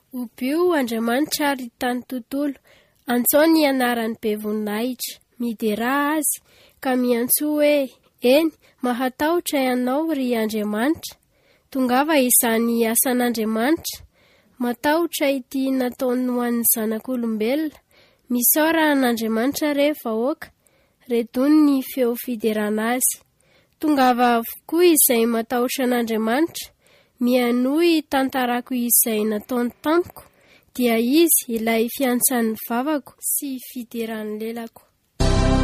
Obio Andriamanitra ary tany tontolo, antsao ny anaran'ny bevoninahitra, midera azy, ka miantso hoe, eny, mahatahotra ianao ry Andriamanitra, tongava izany asan'Andriamanitra, matahotra ity nataony ho an'ny zanak'olombelona, misaora an'Andriamanitra rehefa vahoaka, redony ny feo fiderana azy. Tongava avokoa izay matahotra an'Andriamanitra, mianohy tantarako izay nataony tamiko, dia izy ilay fiantsan'ny vavako sy fideran'ny lelako.